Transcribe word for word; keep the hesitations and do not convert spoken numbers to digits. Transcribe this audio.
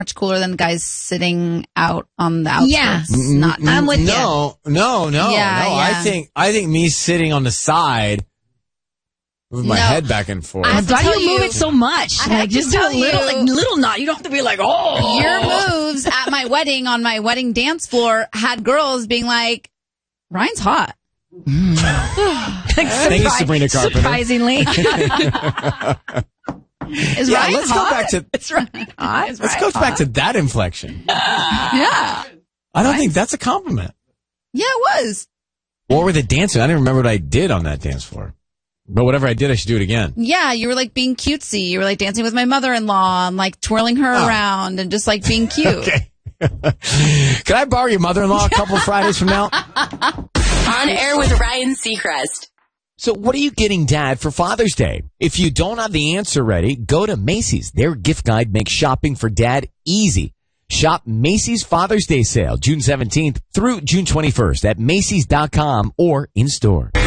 much cooler than guys sitting out on the outskirts. Yeah. Not, I'm with no, you. No, no, Yeah, no. yeah. I think I think me sitting on the side with my No. head back and forth. I have to Why do tell you move you- it so much? I have Like, to just do a tell little, you- like, little knot. You don't have to be like, oh. Your moves at my wedding on my wedding dance floor had girls being like, Ryan's hot. Like, Thank you, Sabrina Carpenter. Surprisingly. Is Yeah, Ryan let's go hot? back to- It's Ryan hot. Is Let's Ryan go back hot? to that inflection. Yeah. I don't think that's a compliment. Yeah, it was. What were the dances? I didn't remember what I did on that dance floor. But whatever I did, I should do it again. Yeah, you were like being cutesy. You were like dancing with my mother-in-law and like twirling her Oh. around and just like being cute. Okay. Can I borrow your mother-in-law a couple Fridays from now? On air with Ryan Seacrest. So what are you getting, Dad, for Father's Day? If you don't have the answer ready, go to Macy's. Their gift guide makes shopping for Dad easy. Shop Macy's Father's Day sale, June seventeenth through June twenty-first at Macy's dot com or in store.